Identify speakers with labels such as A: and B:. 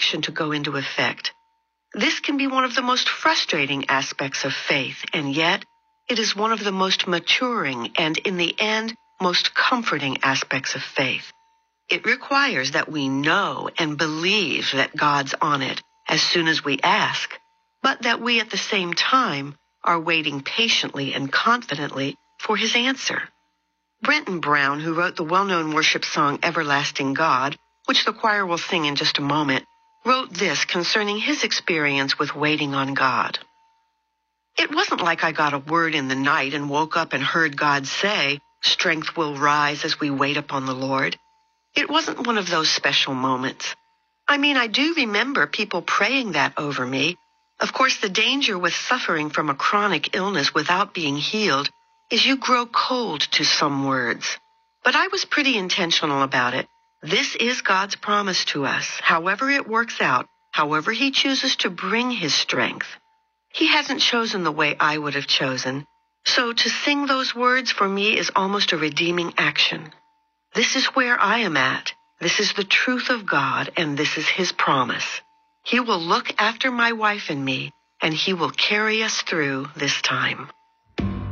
A: action to go into effect. This can be one of the most frustrating aspects of faith, and yet it is one of the most maturing and, in the end, most comforting aspects of faith. It requires that we know and believe that God's on it as soon as we ask, but that we at the same time are waiting patiently and confidently for His answer. Brenton Brown, who wrote the well-known worship song Everlasting God, which the choir will sing in just a moment, wrote this concerning his experience with waiting on God. It wasn't like I got a word in the night and woke up and heard God say, "Strength will rise as we wait upon the Lord." It wasn't one of those special moments. I mean, I do remember people praying that over me. Of course, the danger with suffering from a chronic illness without being healed is you grow cold to some words. But I was pretty intentional about it. This is God's promise to us, however it works out, however He chooses to bring His strength. He hasn't chosen the way I would have chosen, so to sing those words for me is almost a redeeming action. This is where I am at. This is the truth of God, and this is His promise. He will look after my wife and me, and He will carry us through this time.